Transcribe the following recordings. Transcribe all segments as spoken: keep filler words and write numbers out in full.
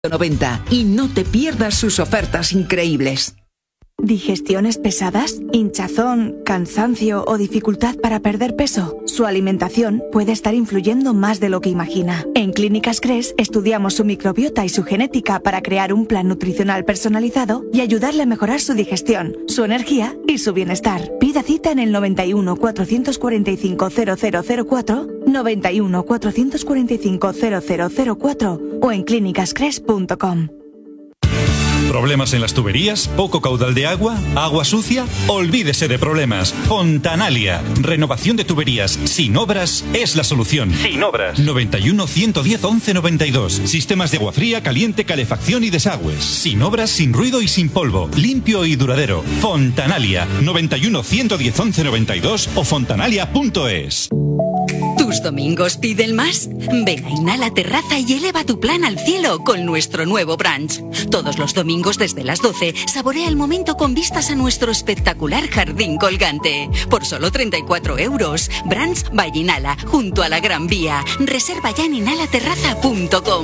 noventa y no te pierdas sus ofertas increíbles. ¿Digestiones pesadas? ¿Hinchazón, cansancio o dificultad para perder peso? Su alimentación puede estar influyendo más de lo que imagina. En Clínicas Cres estudiamos su microbiota y su genética para crear un plan nutricional personalizado y ayudarle a mejorar su digestión, su energía y su bienestar. Pida cita en el noventa y uno, cuatrocientos cuarenta y cinco, cero cero cero cuatro, noventa y uno, cuatrocientos cuarenta y cinco, cero cero cero cuatro o en clínicas cres punto com. ¿Problemas en las tuberías? ¿Poco caudal de agua? ¿Agua sucia? Olvídese de problemas. Fontanalia. Renovación de tuberías sin obras es la solución. Sin obras. noventa y uno, ciento diez, once noventa y dos. Sistemas de agua fría, caliente, calefacción y desagües. Sin obras, sin ruido y sin polvo. Limpio y duradero. Fontanalia. noventa y uno, ciento diez, once noventa y dos o fontanalia punto es. ¿Tus domingos piden más? Ven a Inhala Terraza y eleva tu plan al cielo con nuestro nuevo brunch. Todos los domingos desde las doce, saborea el momento con vistas a nuestro espectacular jardín colgante. Por solo treinta y cuatro euros. Brunch by Inhala, junto a la Gran Vía. Reserva ya en inhala terraza punto com.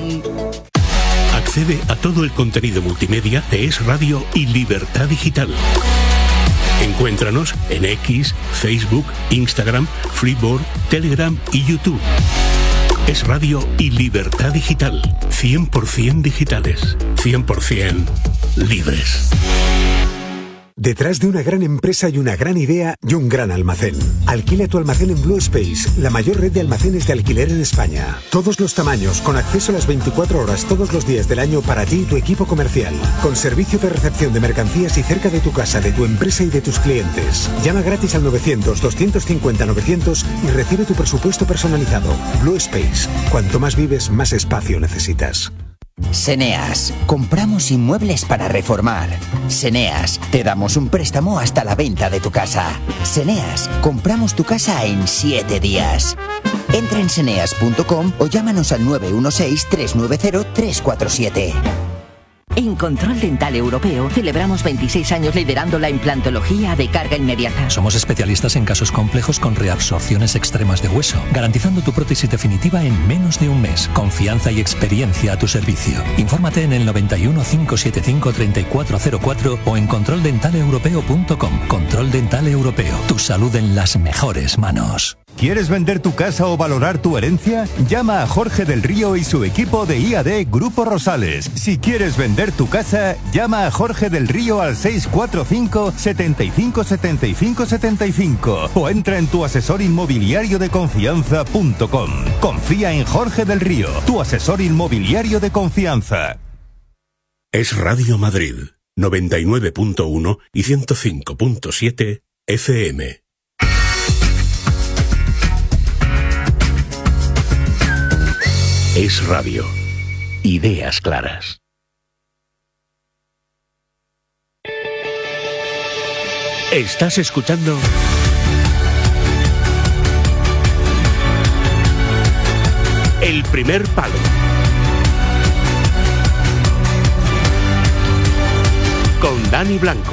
Accede a todo el contenido multimedia de Es Radio y Libertad Digital. Encuéntranos en X, Facebook, Instagram, Freeboard, Telegram y YouTube. Es Radio y Libertad Digital. cien por ciento digitales. cien por ciento libres. Detrás de una gran empresa hay una gran idea y un gran almacén. Alquila tu almacén en Blue Space, la mayor red de almacenes de alquiler en España. Todos los tamaños, con acceso a las veinticuatro horas todos los días del año para ti y tu equipo comercial. Con servicio de recepción de mercancías y cerca de tu casa, de tu empresa y de tus clientes. Llama gratis al novecientos, doscientos cincuenta, novecientos y recibe tu presupuesto personalizado. Blue Space. Cuanto más vives, más espacio necesitas. Seneas, compramos inmuebles para reformar. Seneas, te damos un préstamo hasta la venta de tu casa. Seneas, compramos tu casa en siete días. Entra en seneas punto com o llámanos al nueve uno seis, tres nueve cero, tres cuatro siete. En Control Dental Europeo celebramos veintiséis años liderando la implantología de carga inmediata. Somos especialistas en casos complejos con reabsorciones extremas de hueso, garantizando tu prótesis definitiva en menos de un mes. Confianza y experiencia a tu servicio. Infórmate en el noventa y uno, cinco siete cinco, treinta y cuatro cero cuatro o en control dental europeo punto com. Control Dental Europeo. Tu salud en las mejores manos. ¿Quieres vender tu casa o valorar tu herencia? Llama a Jorge del Río y su equipo de I A D Grupo Rosales. Si quieres vender tu casa, llama a Jorge del Río al seis cuatro cinco, setenta y cinco, setenta y cinco, setenta y cinco o entra en tu asesor inmobiliario de confianza punto com. Confía en Jorge del Río, tu asesor inmobiliario de confianza. Es Radio Madrid, noventa y nueve punto uno y ciento cinco punto siete F M. Es Radio. Ideas claras. Estás escuchando El Primer Palo con Dani Blanco.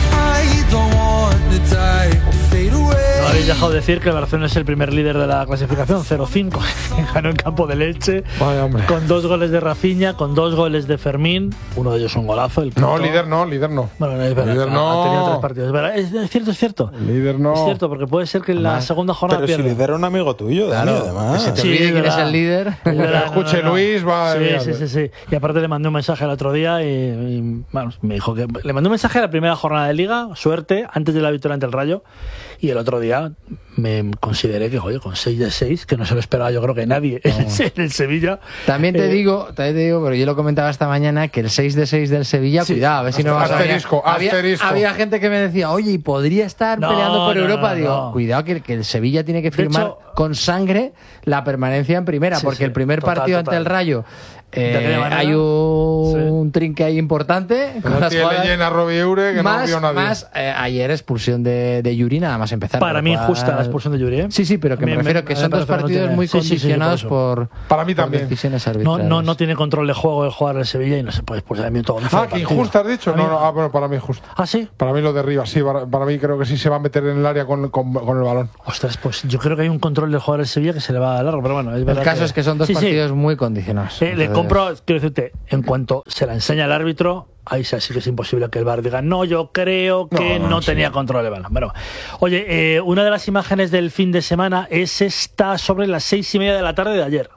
No habéis dejado de decir que el Barcelona es el primer líder de la clasificación, cero cinco. Ganó en campo de Leche. Vaya, hombre. Con dos goles de Rafinha, con dos goles de Fermín. Uno de ellos un golazo. El no, líder no, líder no. Bueno, es verdad. Líder ha, no. ha tenido tres partidos. Es, verdad. Es, es cierto, es cierto. Líder no. Es cierto, porque puede ser que en la además, segunda jornada pero pierda. Pero si líder era un amigo tuyo, Dani, claro, además. Que se te olvide sí, quién es el líder. Que la escuche no, no, no. Luis, va. Sí, sí, sí, sí. Y aparte le mandé un mensaje el otro día y, y bueno, me dijo que le mandé un mensaje a la primera jornada de Liga, suerte, antes de la victoria ante el Rayo. Y el otro día me consideré que, oye, con seis de seis, que no se lo esperaba yo creo que nadie no. en el Sevilla. También te eh, digo, también te digo, pero yo lo comentaba esta mañana, que el seis de seis del Sevilla, sí, cuidado, a ver si no vas a asterisco, había, asterisco. Había gente que me decía, oye, ¿y podría estar no, peleando por no, Europa? No, digo, no. cuidado, que, que el Sevilla tiene que firmar hecho, con sangre la permanencia en primera, sí, porque sí, el primer total, partido total. ante el Rayo... Eh, hay un un trinque ahí importante. Con no tiene jugadas, llena Robbie Eure, que más, no vio nadie. Más eh, ayer expulsión de, de Yuri, nada más empezar. Para mí cual... injusta la expulsión de Yuri, ¿eh? Sí, sí, pero que me, me refiero me, que son dos partidos muy sí, condicionados sí, sí, por, para mí también. por decisiones arbitrales. No, no, no tiene control de juego el jugar al Sevilla y no se puede expulsar a mí todo. Ah, que injusta has dicho. No, no, ah, bueno, para mí es justo. ¿Ah, sí? Para mí lo derriba, sí. Para, para mí creo que sí se va a meter en el área con, con, con el balón. Ostras, pues yo creo que hay un control del jugador del Sevilla que se le va a largo, pero bueno, es verdad. El caso que... es que son dos sí, partidos sí. muy condicionados. Eh, le compro, quiero decirte, en cuanto se la enseña el árbitro, ahí sí que es imposible que el V A R diga, no, yo creo que no, no, no tenía sí. control de balón. Bueno, oye, eh, una de las imágenes del fin de semana es esta sobre las seis y media de la tarde de ayer.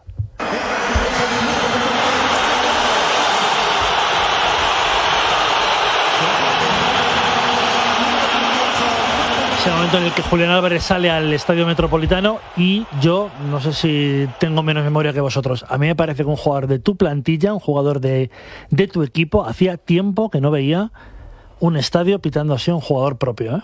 El momento en el que Julián Álvarez sale al Estadio Metropolitano y yo no sé si tengo menos memoria que vosotros. A mí me parece que un jugador de tu plantilla, un jugador de, de tu equipo, hacía tiempo que no veía un estadio pitando así a un jugador propio, ¿eh?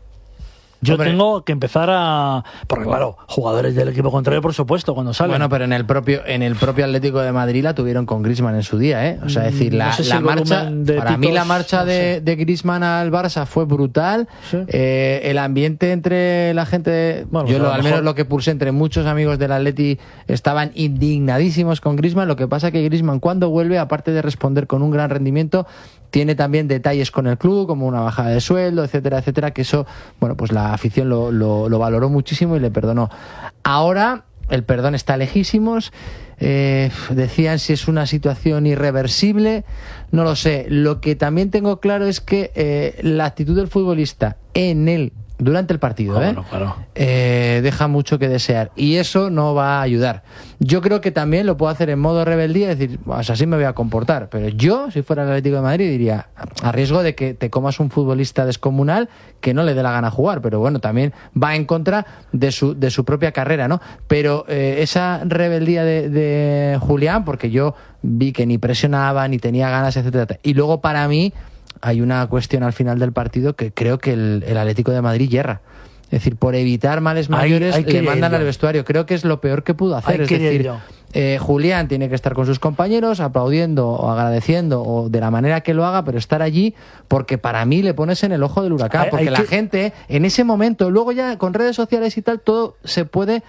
Yo Hombre. tengo que empezar a... Porque claro, jugadores del equipo contrario, por supuesto, cuando salen. Bueno, pero en el propio en el propio Atlético de Madrid la tuvieron con Griezmann en su día, ¿eh? O sea, es decir, la, no sé si la marcha... Para pitos, mí la marcha no sé. de, de Griezmann al Barça fue brutal. ¿Sí? Eh, el ambiente entre la gente... De, bueno, yo pues lo, al menos lo que pulsé entre muchos amigos del Atleti estaban indignadísimos con Griezmann. Lo que pasa que Griezmann cuando vuelve, aparte de responder con un gran rendimiento, tiene también detalles con el club, como una bajada de sueldo, etcétera, etcétera, que eso, bueno, pues la afición lo, lo, lo valoró muchísimo y le perdonó. Ahora el perdón está lejísimos. Eh, decían si es una situación irreversible, no lo sé. Lo que también tengo claro es que eh, la actitud del futbolista en el durante el partido oh, ¿eh? Bueno, claro. Eh, deja mucho que desear y eso no va a ayudar. Yo creo que también lo puedo hacer en modo rebeldía, es decir, pues así me voy a comportar, pero yo, si fuera el Atlético de Madrid, diría, a riesgo de que te comas un futbolista descomunal que no le dé la gana jugar, pero bueno, también va en contra de su, de su propia carrera, ¿no? Pero eh, esa rebeldía de, de Julián, porque yo vi que ni presionaba, ni tenía ganas, etcétera, y luego para mí hay una cuestión al final del partido que creo que el, el Atlético de Madrid yerra. Es decir, por evitar males mayores hay, hay le mandan al vestuario. Creo que es lo peor que pudo hacer. Hay es decir, eh, Julián tiene que estar con sus compañeros aplaudiendo o agradeciendo o de la manera que lo haga, pero estar allí porque para mí le pones en el ojo del huracán. Hay, porque hay la que... gente en ese momento, luego ya con redes sociales y tal, todo se puede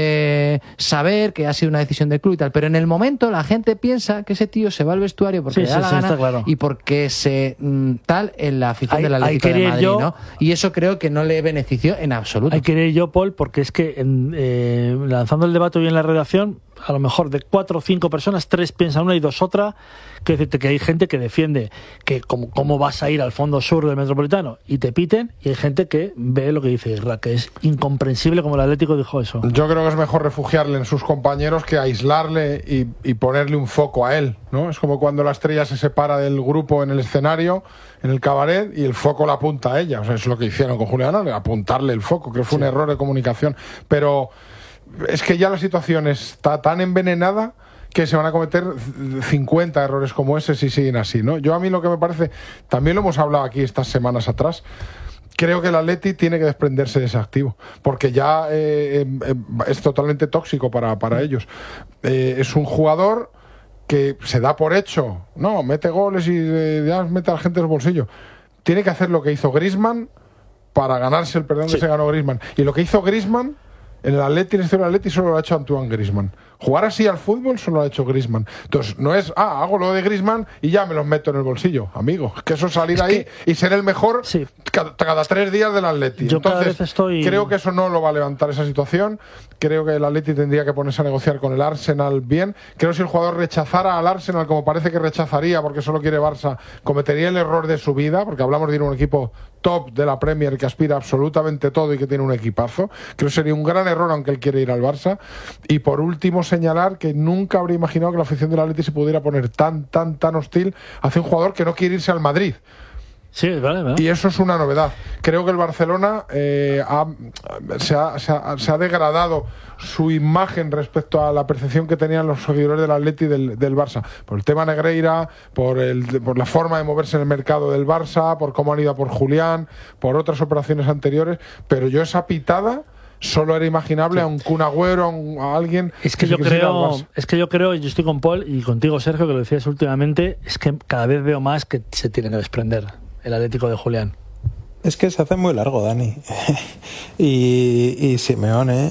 eh, saber que ha sido una decisión del club y tal, pero en el momento la gente piensa que ese tío se va al vestuario porque sí, le da sí, la sí, gana claro. y porque se mm, tal en la afición hay, del Atlético de Madrid, yo... ¿no? Y eso creo que no le benefició en absoluto. Hay que ir yo, Paul, porque es que en, eh, lanzando el debate hoy en la redacción, a lo mejor de cuatro o cinco personas, tres piensan una y dos otra. Quiero decirte que hay gente que defiende que como, cómo vas a ir al fondo sur del Metropolitano y te piten, y hay gente que ve lo que dice Isra, que es incomprensible como el Atlético dijo eso. Yo creo que es mejor refugiarle en sus compañeros que aislarle y, y ponerle un foco a él, ¿no? Es como cuando la estrella se separa del grupo en el escenario, en el cabaret, y el foco la apunta a ella. O sea, es lo que hicieron con Julián, apuntarle el foco. Creo que fue sí. un error de comunicación. Pero es que ya la situación está tan envenenada que se van a cometer cincuenta errores como ese si siguen así, ¿no? Yo a mí lo que me parece, también lo hemos hablado aquí estas semanas atrás, creo que el Atleti tiene que desprenderse de ese activo, porque ya eh, eh, es totalmente tóxico para, para ellos. Eh, es un jugador que se da por hecho, no, mete goles y eh, ya mete a la gente en el bolsillo. Tiene que hacer lo que hizo Griezmann para ganarse el perdón sí. que se ganó Griezmann. Y lo que hizo Griezmann en el Atleti, en el historia del Atleti, solo lo ha hecho Antoine Griezmann. Jugar así al fútbol solo lo ha hecho Griezmann. Entonces, no es, ah, hago lo de Griezmann y ya me los meto en el bolsillo, amigo. Es que eso es salir es ahí que... y ser el mejor sí. cada, cada tres días del Atleti. Yo Entonces, cada vez estoy... creo que eso no lo va a levantar esa situación. Creo que el Atleti tendría que ponerse a negociar con el Arsenal bien. Creo que si el jugador rechazara al Arsenal, como parece que rechazaría porque solo quiere Barça, cometería el error de su vida, porque hablamos de ir a un equipo top de la Premier que aspira absolutamente todo y que tiene un equipazo. Creo que sería un gran error aunque él quiere ir al Barça. Y por último, señalar que nunca habría imaginado que la afición del Atleti se pudiera poner tan, tan, tan hostil hacia un jugador que no quiere irse al Madrid. Sí, vale, vale. Y eso es una novedad. Creo que el Barcelona eh, ha, se, ha, se, ha, se ha degradado su imagen respecto a la percepción que tenían los seguidores del Atleti y del, del Barça. Por el tema Negreira, por, el, por la forma de moverse en el mercado del Barça, por cómo han ido a por Julián, por otras operaciones anteriores. Pero yo esa pitada solo era imaginable sí. a un Kun Agüero, a, un, a alguien... Es que, que yo creo, es que yo creo, yo estoy con Paul y contigo, Sergio, que lo decías últimamente, es que cada vez veo más que se tiene que desprender el Atlético de Julián. Es que se hace muy largo, Dani. y, y Simeone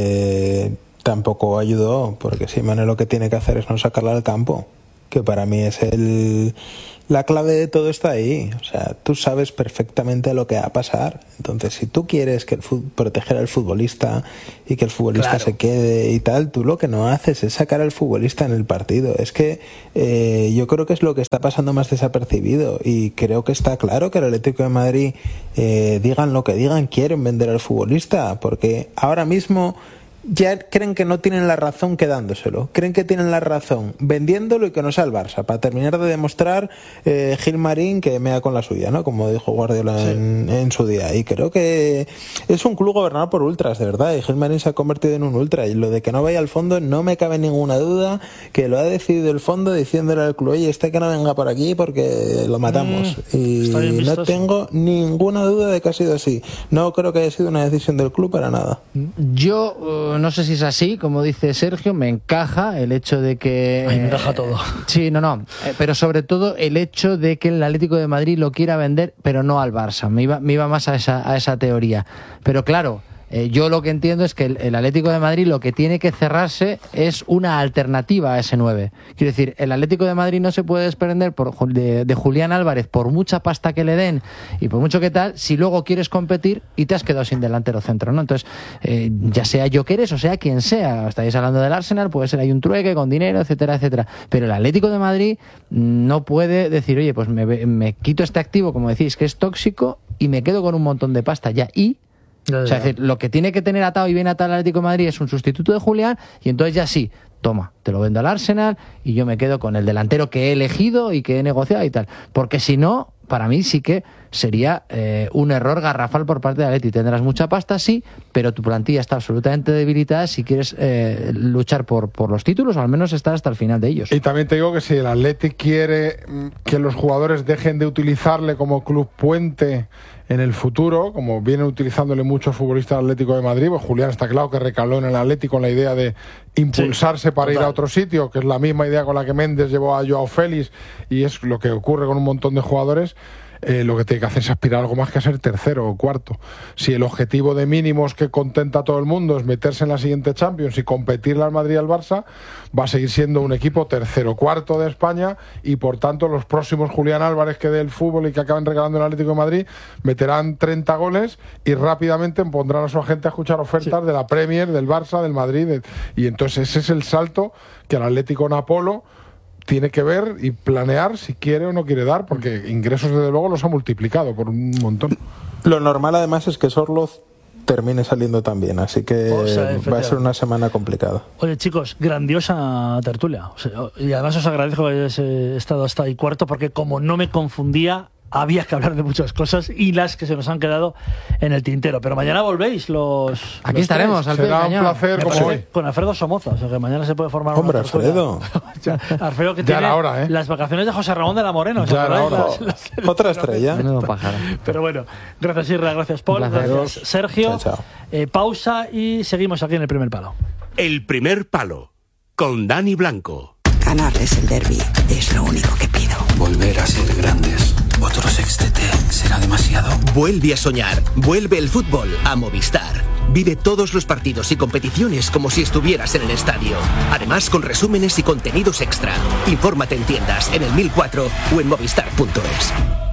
eh, tampoco ayudó, porque Simeone lo que tiene que hacer es no sacarla al campo, que para mí es el... La clave de todo está ahí. O sea, tú sabes perfectamente lo que va a pasar. Entonces, si tú quieres que el fut- proteger al futbolista y que el futbolista claro. se quede y tal, tú lo que no haces es sacar al futbolista en el partido. Es que eh, yo creo que es lo que está pasando más desapercibido, y creo que está claro que el Atlético de Madrid, eh, digan lo que digan, quieren vender al futbolista, porque ahora mismo ya creen que no tienen la razón quedándoselo, creen que tienen la razón vendiéndolo y que no sea el Barça, para terminar de demostrar eh, Gilmarín que mea con la suya, ¿no? Como dijo Guardiola sí. en, en su día. Y creo que es un club gobernado por ultras, de verdad, y Gilmarín se ha convertido en un ultra, y lo de que no vaya al fondo no me cabe ninguna duda que lo ha decidido el fondo diciéndole al club, oye, este que no venga por aquí porque lo matamos. Mm, y no tengo ninguna duda de que ha sido así. No creo que haya sido una decisión del club para nada. Yo uh, no sé si es así, como dice Sergio, me encaja el hecho de que... Ay, me encaja todo. Sí, no, no, eh, pero sobre todo el hecho de que el Atlético de Madrid lo quiera vender, pero no al Barça. Me iba, me iba más a esa, a esa teoría. Pero claro, eh, yo lo que entiendo es que el, el Atlético de Madrid lo que tiene que cerrarse es una alternativa a ese nueve. Quiero decir, el Atlético de Madrid no se puede desprender por, de, de Julián Álvarez por mucha pasta que le den y por mucho que tal, si luego quieres competir y te has quedado sin delantero centro, ¿no? Entonces, eh, ya sea Gyökeres o sea quien sea, estáis hablando del Arsenal, puede ser ahí un trueque con dinero, etcétera, etcétera. Pero el Atlético de Madrid no puede decir, oye, pues me, me quito este activo, como decís, que es tóxico, y me quedo con un montón de pasta ya. Y o sea, es decir, lo que tiene que tener atado y bien atado el Atlético de Madrid es un sustituto de Julián, y entonces ya sí, toma, te lo vendo al Arsenal y yo me quedo con el delantero que he elegido y que he negociado y tal. Porque si no, para mí sí que sería eh, un error garrafal por parte de Atleti. Tendrás mucha pasta, sí, pero tu plantilla está absolutamente debilitada si quieres eh, luchar por, por los títulos, o al menos estar hasta el final de ellos. Y también te digo que si el Atleti quiere que los jugadores dejen de utilizarle como club puente en el futuro, como vienen utilizándole muchos futbolistas del Atlético de Madrid, pues Julián está claro que recaló en el Atlético con la idea de impulsarse sí, para total. ir a otro sitio, que es la misma idea con la que Méndez llevó a Joao Félix, y es lo que ocurre con un montón de jugadores. Eh, lo que tiene que hacer es aspirar a algo más que a ser tercero o cuarto. Si el objetivo de mínimos que contenta a todo el mundo es meterse en la siguiente Champions y competirle al Madrid y al Barça, va a seguir siendo un equipo tercero cuarto de España, y por tanto los próximos Julián Álvarez que dé el fútbol y que acaben regalando el Atlético de Madrid meterán treinta goles y rápidamente pondrán a su agente a escuchar ofertas sí. de la Premier, del Barça, del Madrid, de... y entonces ese es el salto que el Atlético Napolo tiene que ver y planear si quiere o no quiere dar, porque ingresos desde luego los ha multiplicado por un montón. Lo normal además es que Sorloz termine saliendo también, así que o sea, va a ser una semana complicada. Oye, chicos, grandiosa tertulia, o sea, y además os agradezco que hayáis estado hasta ahí cuarto, porque como no me confundía, había que hablar de muchas cosas y las que se nos han quedado en el tintero. Pero mañana volvéis los... Aquí los estaremos. Tres. Al Será un placer como hoy. Con Alfredo Somoza. O sea que mañana se puede formar Hombre, una Alfredo. Alfredo que ya tiene era hora, ¿eh? las vacaciones de José Ramón de la Morena. Ya era hora. Las, las, las, Otra estrella. Pero bueno, gracias Irra, gracias Paul, gracias Sergio. Chao, chao. Eh, pausa y seguimos aquí en El Primer Palo. El Primer Palo, con Dani Blanco. Ganarles el derbi es lo único que pido. Volver a ser grandes. Otro sextete será demasiado. Vuelve a soñar. Vuelve el fútbol a Movistar. Vive todos los partidos y competiciones como si estuvieras en el estadio. Además, con resúmenes y contenidos extra. Infórmate en tiendas, en el mil cuatro o en movistar punto es.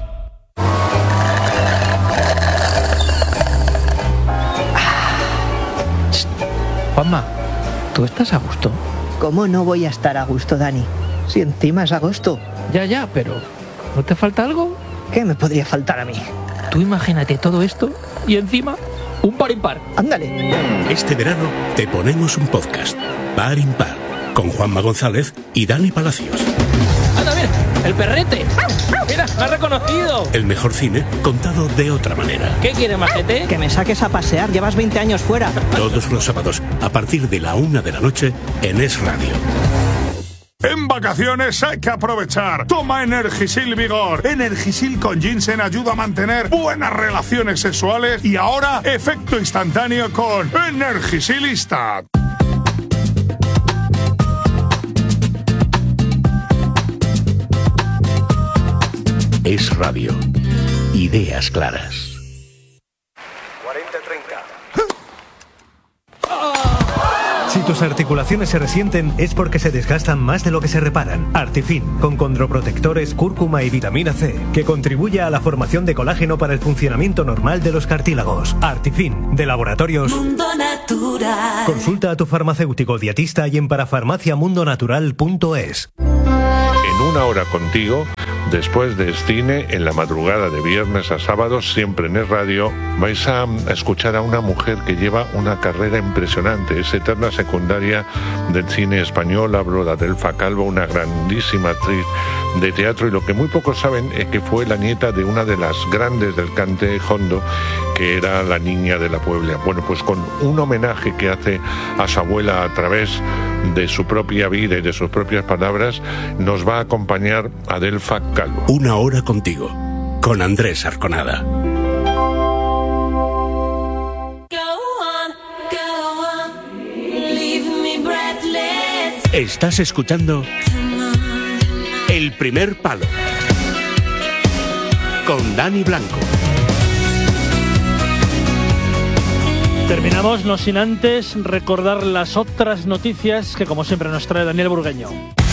Juanma, ¿tú estás a gusto? ¿Cómo no voy a estar a gusto, Dani? Si encima es agosto. Ya, ya, pero ¿no te falta algo? ¿Qué me podría faltar a mí? Tú imagínate todo esto y encima un par impar. Ándale. Este verano te ponemos un podcast, Par Impar, con Juanma González y Dani Palacios. ¡Anda, mira! ¡El perrete! ¡Mira, me ha reconocido! El mejor cine contado de otra manera. ¿Qué quiere, majete? Que me saques a pasear, llevas veinte años fuera. Todos los sábados, a partir de la una de la noche, en Es Radio. En vacaciones hay que aprovechar. Toma Energisil Vigor. Energisil con ginseng ayuda a mantener buenas relaciones sexuales y ahora efecto instantáneo con Energisilista. Es radio. Ideas claras. cuarenta treinta. Si tus articulaciones se resienten es porque se desgastan más de lo que se reparan. Artifin, con condroprotectores, cúrcuma y vitamina C, que contribuye a la formación de colágeno para el funcionamiento normal de los cartílagos. Artifin, de Laboratorios Mundo Natural. Consulta a tu farmacéutico dietista y en parafarmaciamundonatural punto es. En una hora contigo, después del cine, en la madrugada de viernes a sábado, siempre en el radio, vais a escuchar a una mujer que lleva una carrera impresionante. Es eterna secundaria del cine español. Hablo de Adelfa Calvo, una grandísima actriz de teatro, y lo que muy pocos saben es que fue la nieta de una de las grandes del cante hondo, que era la Niña de la Puebla. Bueno, pues con un homenaje que hace a su abuela a través de su propia vida y de sus propias palabras, nos va a acompañar Adelfa Calvo. Una hora contigo, con Andrés Arconada. Estás escuchando El Primer Palo con Dani Blanco. Terminamos, no sin antes recordar las otras noticias que como siempre nos trae Daniel Burgueño.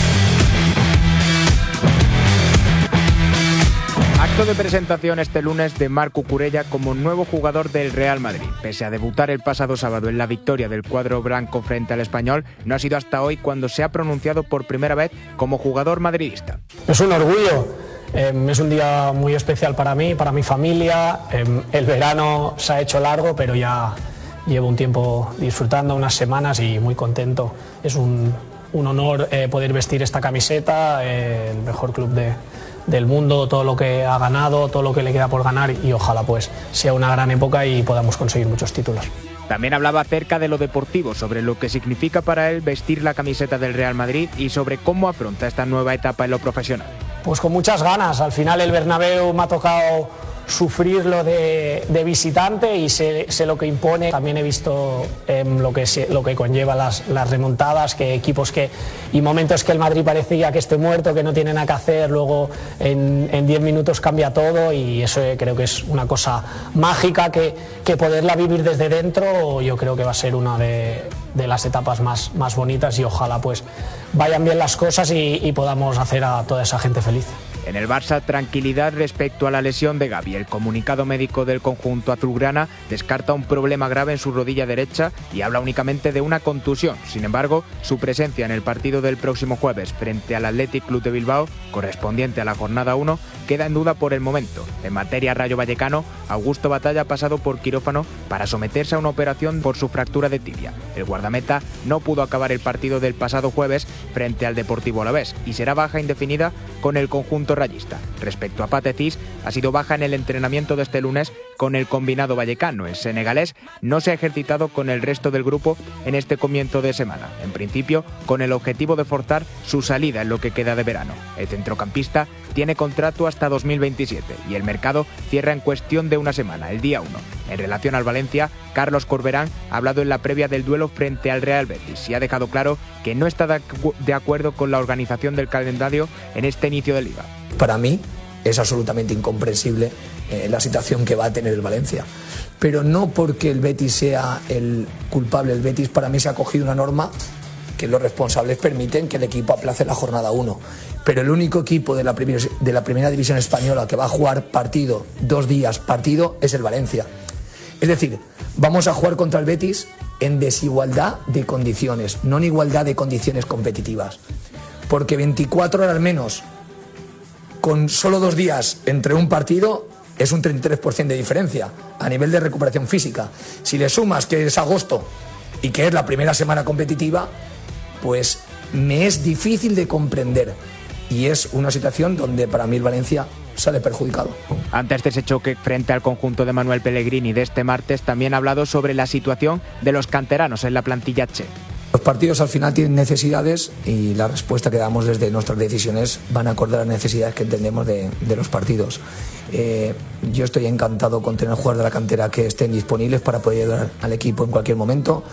Acto de presentación este lunes de Marc Cucurella como nuevo jugador del Real Madrid. Pese a debutar el pasado sábado en la victoria del cuadro blanco frente al Español, no ha sido hasta hoy cuando se ha pronunciado por primera vez como jugador madridista. Es un orgullo, eh, es un día muy especial para mí, para mi familia. Eh, el verano se ha hecho largo, pero ya llevo un tiempo disfrutando, unas semanas, y muy contento. Es un, un honor eh, poder vestir esta camiseta, eh, el mejor club de... del mundo, todo lo que ha ganado, todo lo que le queda por ganar, y ojalá pues sea una gran época y podamos conseguir muchos títulos. También hablaba acerca de lo deportivo, sobre lo que significa para él vestir la camiseta del Real Madrid y sobre cómo afronta esta nueva etapa en lo profesional. Pues con muchas ganas. Al final el Bernabéu me ha tocado sufrirlo de, de visitante y sé, sé lo que impone. También he visto eh, lo, que se, lo que conlleva las, las remontadas, que equipos que y momentos que el Madrid parecía que esté muerto, que no tiene nada que hacer, luego en diez minutos cambia todo, y eso creo que es una cosa mágica que, que poderla vivir desde dentro, yo creo que va a ser una de, de las etapas más, más bonitas, y ojalá pues vayan bien las cosas y, y podamos hacer a toda esa gente feliz. En el Barça, tranquilidad respecto a la lesión de Gavi. El comunicado médico del conjunto azulgrana descarta un problema grave en su rodilla derecha y habla únicamente de una contusión. Sin embargo, su presencia en el partido del próximo jueves frente al Athletic Club de Bilbao, correspondiente a la jornada uno, queda en duda por el momento. En materia Rayo Vallecano, Augusto Batalla ha pasado por quirófano para someterse a una operación por su fractura de tibia. El guardameta no pudo acabar el partido del pasado jueves frente al Deportivo Alavés y será baja indefinida con el conjunto rayista. Respecto a Pathé Ciss, ha sido baja en el entrenamiento de este lunes con el combinado vallecano. El senegalés no se ha ejercitado con el resto del grupo en este comienzo de semana, en principio con el objetivo de forzar su salida en lo que queda de verano. El centrocampista tiene contrato hasta dos mil veintisiete y el mercado cierra en cuestión de una semana, el día uno. En relación al Valencia, Carlos Corberán ha hablado en la previa del duelo frente al Real Betis y ha dejado claro que no está de acuerdo con la organización del calendario en este inicio de liga. Para mí es absolutamente incomprensible eh, la situación que va a tener el Valencia, pero no porque el Betis sea el culpable. El Betis, para mí, se ha cogido una norma que los responsables permiten que el equipo aplace la jornada uno, pero el único equipo de la, primer, de la primera división española que va a jugar partido, dos días partido, es el Valencia. Es decir, vamos a jugar contra el Betis en desigualdad de condiciones, no en igualdad de condiciones competitivas, porque veinticuatro horas menos con solo dos días entre un partido es un treinta y tres por ciento de diferencia a nivel de recuperación física. Si le sumas que es agosto y que es la primera semana competitiva, pues me es difícil de comprender, y es una situación donde para mí el Valencia sale perjudicado. Antes de ese choque frente al conjunto de Manuel Pellegrini de este martes, también ha hablado sobre la situación de los canteranos en la plantilla che. partidos al final tienen necesidades y la respuesta que damos desde nuestras decisiones van acorde a las necesidades que entendemos de, de los partidos. Eh, yo estoy encantado con tener jugadores de la cantera que estén disponibles para poder ayudar al equipo en cualquier momento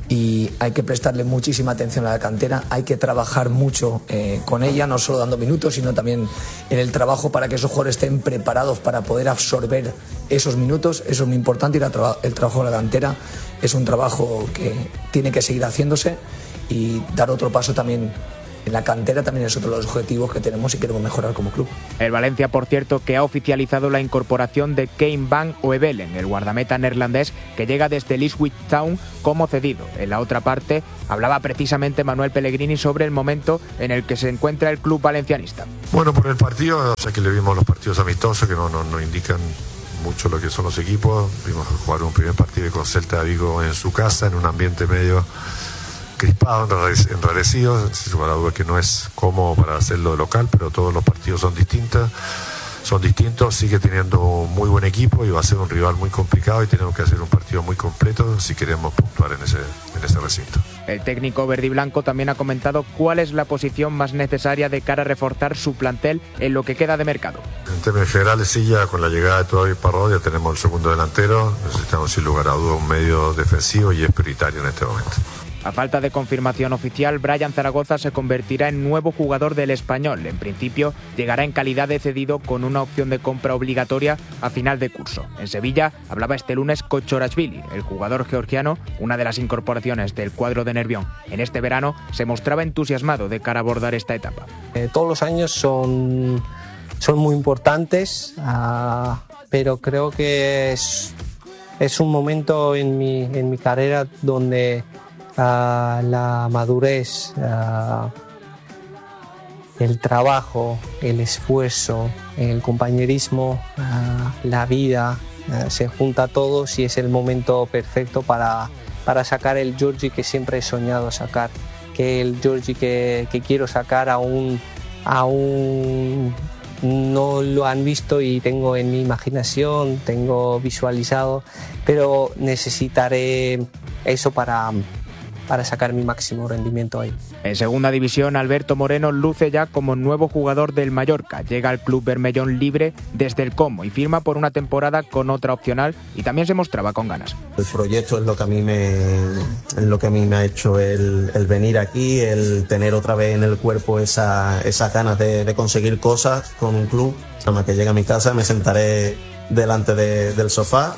y hay que prestarle muchísima atención a la cantera, hay que trabajar mucho eh, con ella, no solo dando minutos, sino también en el trabajo para que esos jugadores estén preparados para poder absorber esos minutos. Eso es muy importante y la tra- el trabajo de la cantera es un trabajo que tiene que seguir haciéndose y dar otro paso también en la cantera también es otro de los objetivos que tenemos y queremos mejorar como club. El Valencia, por cierto, que ha oficializado la incorporación de Kane Van Oevelen, el guardameta neerlandés que llega desde el Ipswich Town como cedido. En la otra parte hablaba precisamente Manuel Pellegrini sobre el momento en el que se encuentra el club valencianista. Bueno, por el partido, o sea que le vimos los partidos amistosos que no, no, no indican mucho lo que son los equipos. Vimos jugar un primer partido con Celta de Vigo en su casa, en un ambiente medio crispado, enrarecido, sin lugar a dudas que no es cómodo para hacerlo de local, pero todos los partidos son distintos, son distintos, sigue teniendo un muy buen equipo y va a ser un rival muy complicado y tenemos que hacer un partido muy completo si queremos puntuar en ese, en ese recinto. El técnico verdiblanco también ha comentado cuál es la posición más necesaria de cara a reforzar su plantel en lo que queda de mercado. En términos generales, sí, ya con la llegada de Toby Parrot ya tenemos el segundo delantero, necesitamos sin lugar a dudas un medio defensivo y es prioritario en este momento. A falta de confirmación oficial, Brian Zaragoza se convertirá en nuevo jugador del Español. En principio, llegará en calidad de cedido con una opción de compra obligatoria a final de curso. En Sevilla hablaba este lunes Kochorashvili, el jugador georgiano, una de las incorporaciones del cuadro de Nervión. En este verano se mostraba entusiasmado de cara a abordar esta etapa. Eh, todos los años son, son muy importantes, uh, pero creo que es, es un momento en mi, en mi carrera donde Uh, la madurez, uh, el trabajo, el esfuerzo, el compañerismo, uh, la vida, uh, se junta a todos y es el momento perfecto para, para sacar el Giorgi que siempre he soñado sacar, que el Giorgi que, que quiero sacar aún, aún no lo han visto y tengo en mi imaginación, tengo visualizado, pero necesitaré eso para... para sacar mi máximo rendimiento ahí. En segunda división, Alberto Moreno luce ya como nuevo jugador del Mallorca. Llega al club bermellón libre desde el Como y firma por una temporada con otra opcional y también se mostraba con ganas. El proyecto es lo que a mí me, es lo que a mí me ha hecho el, el venir aquí, el tener otra vez en el cuerpo esa, esas ganas de, de conseguir cosas con un club. Nada más que llegue a mi casa me sentaré delante de, del sofá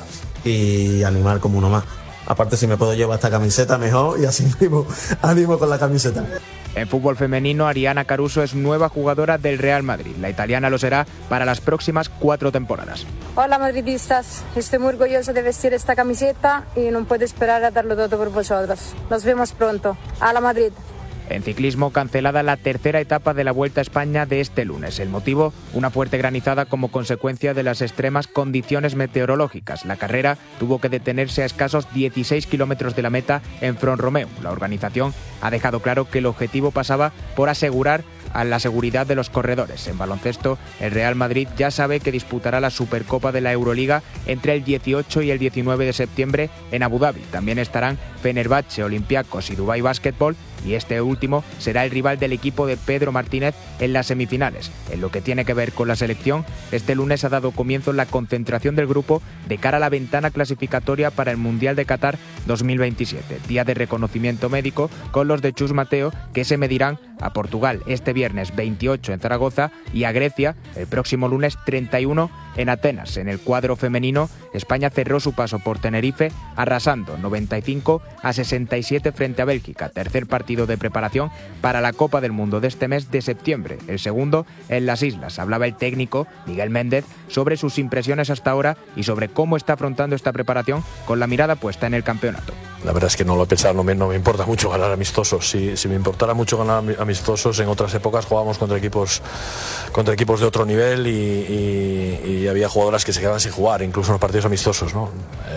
y animar como uno más. Aparte, si me puedo llevar esta camiseta, mejor, y así mismo animo con la camiseta. En fútbol femenino, Ariana Caruso es nueva jugadora del Real Madrid. La italiana lo será para las próximas cuatro temporadas. Hola madridistas, estoy muy orgullosa de vestir esta camiseta y no puedo esperar a darlo todo por vosotros. Nos vemos pronto. ¡A la Madrid! En ciclismo, cancelada la tercera etapa de la Vuelta a España de este lunes. El motivo, una fuerte granizada como consecuencia de las extremas condiciones meteorológicas. La carrera tuvo que detenerse a escasos dieciséis kilómetros de la meta en Font-Romeu. La organización ha dejado claro que el objetivo pasaba por asegurar a la seguridad de los corredores. En baloncesto, el Real Madrid ya sabe que disputará la Supercopa de la Euroliga entre el dieciocho y el diecinueve de septiembre en Abu Dhabi. También estarán Fenerbahce, Olympiacos y Dubai Basketball, y este último será el rival del equipo de Pedro Martínez en las semifinales. En lo que tiene que ver con la selección, este lunes ha dado comienzo la concentración del grupo de cara a la ventana clasificatoria para el Mundial de Qatar dos mil veintisiete, día de reconocimiento médico con los de Chus Mateo, que se medirán a Portugal este viernes veintiocho en Zaragoza y a Grecia el próximo lunes treinta y uno en Atenas. En el cuadro femenino, España cerró su paso por Tenerife arrasando noventa y cinco a sesenta y siete frente a Bélgica, tercer partido de preparación para la Copa del Mundo de este mes de septiembre, el segundo en las islas. Hablaba el técnico Miguel Méndez sobre sus impresiones hasta ahora y sobre cómo está afrontando esta preparación con la mirada puesta en el campeonato. La verdad es que no lo he pensado, no me, no me importa mucho ganar amistosos. Si, si me importara mucho ganar amistosos, en otras épocas jugábamos contra equipos contra equipos de otro nivel y, y, y había jugadoras que se quedaban sin jugar, incluso en los partidos amistosos, ¿no? Eh,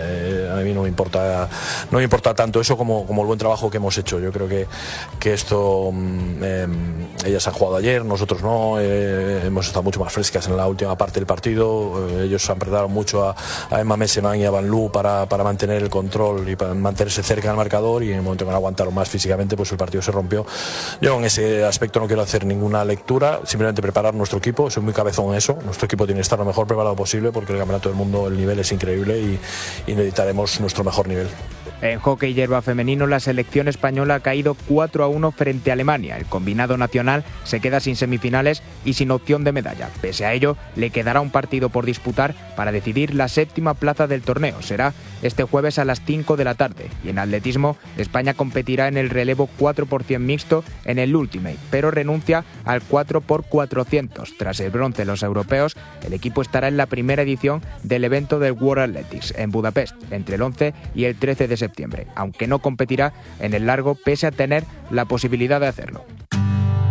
a mí no me importa, no me importa tanto eso como, como el buen trabajo que hemos hecho. Yo creo que, que esto, eh, ellas han jugado ayer, nosotros no, eh, hemos estado mucho más frescas en la última parte del partido, eh, ellos han apretado mucho a, a Emma Messeman y a Van Loo para, para mantener el control y para mantenerse cerca del marcador, y en el momento que no aguantaron más físicamente, pues el partido se rompió. Yo en ese aspecto no quiero hacer ninguna lectura, simplemente preparar nuestro equipo, soy muy cabezón en eso, nuestro equipo tiene que estar lo mejor preparado posible porque el campeonato del mundo, el nivel es increíble y, y necesitaremos nuestro mejor nivel. En hockey hierba femenino, la selección española ha caído cuatro a uno frente a Alemania. El combinado nacional se queda sin semifinales y sin opción de medalla. Pese a ello, le quedará un partido por disputar para decidir la séptima plaza del torneo. Será este jueves a las cinco de la tarde. Y en atletismo, España competirá en el relevo cuatro por cien mixto en el Ultimate, pero renuncia al cuatro por cuatrocientos. Tras el bronce en los europeos, el equipo estará en la primera edición del evento del World Athletics en Budapest, entre el once y el trece de septiembre, aunque no competirá en el largo pese a tener la posibilidad de hacerlo.